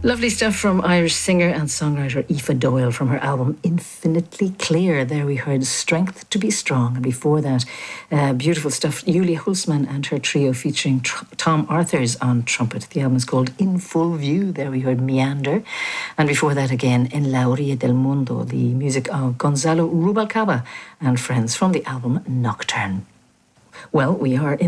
Lovely stuff from Irish singer and songwriter Aoife Doyle from her album Infinitely Clear. There we heard Strength to Be Strong. And before that, beautiful stuff, Julia Hulsmann and her trio featuring Tom Arthurs on trumpet. The album is called In Full View. There we heard Meander. And before that again, En la orilla del mundo, the music of Gonzalo Rubalcaba and friends from the album Nocturne. Well, we are in